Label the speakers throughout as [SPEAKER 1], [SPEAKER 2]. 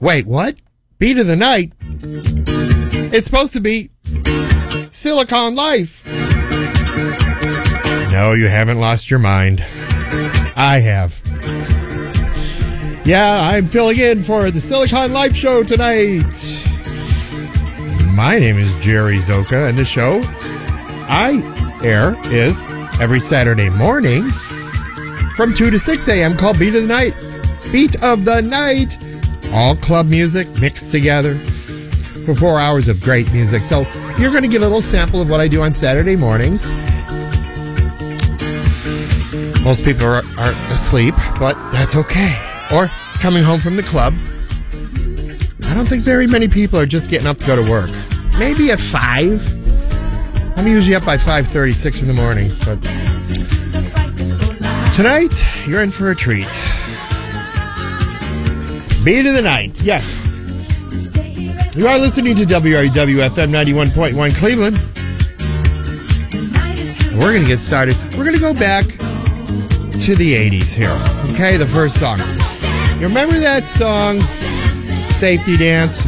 [SPEAKER 1] Wait, what? Beat of the night? It's supposed to be Silicon Life. No, you haven't lost your mind. I have. Yeah, I'm filling in for the Silicon Life show tonight. My name is Jerry Zoka, and the show I air is every Saturday morning from 2 to 6 a.m. called Beat of the Night. Beat of the Night. All club music mixed together for 4 hours of great music. So you're going to get a little sample of what I do on Saturday mornings. Most people are asleep, but that's okay. Or coming home from the club. I don't think very many people are just getting up to go to work. Maybe at 5. I'm usually up by 5:30, 6 in the morning. But tonight, you're in for a treat. Beat of the night, yes. You are listening to WRUW-FM 91.1 Cleveland. We're going to get started. We're going to go back to the 80s here. Okay, the first song. You remember that song, Safety Dance?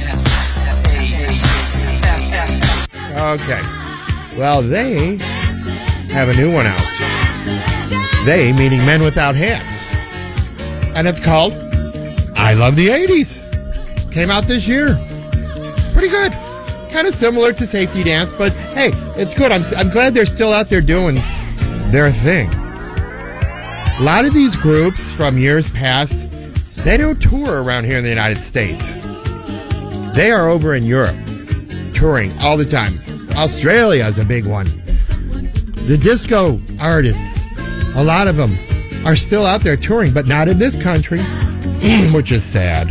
[SPEAKER 1] Okay. Well, they have a new one out. They, meaning Men Without Hats. And it's called I Love the 80s. Came out this year. Pretty good. Kind of similar to Safety Dance, but hey, it's good. I'm glad they're still out there doing their thing. A lot of these groups from years past, they don't tour around here in the United States. They are over in Europe, touring all the time. Australia is a big one. The disco artists, a lot of them are still out there touring, but not in this country, which is sad.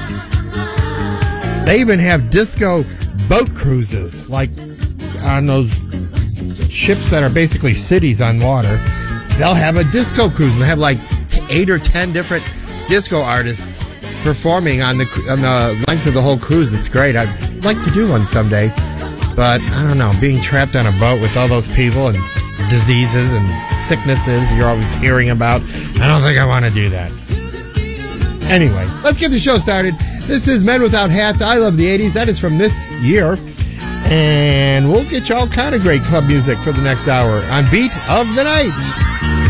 [SPEAKER 1] They even have disco boat cruises, like on those ships that are basically cities on water. They'll have a disco cruise. They'll have like 8 or 10 different disco artists performing on the length of the whole cruise. It's great. I'd like to do one someday, but I don't know. Being trapped on a boat with all those people and diseases and sicknesses you're always hearing about, I don't think I want to do that. Anyway, let's get the show started. This is Men Without Hats. I Love the 80s. That is from this year. And we'll get you all kind of great club music for the next hour on Beat of the Night.